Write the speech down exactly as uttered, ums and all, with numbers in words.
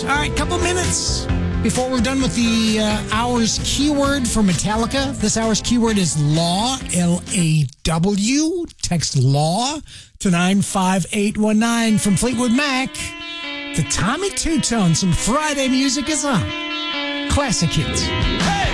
All right, couple minutes before we're done with the uh, hour's keyword for Metallica. This hour's keyword is law, L A W. Text law to nine five eight one nine. From Fleetwood Mac, the Tommy Two Tone. Some Friday music is on. Classic hits.